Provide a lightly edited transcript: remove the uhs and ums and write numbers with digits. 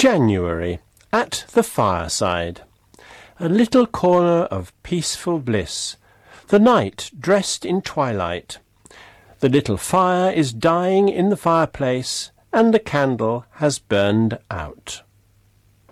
January, at the fireside. A little corner of peaceful bliss, the night dressed in twilight. The little fire is dying in the fireplace, and the candle has burned out.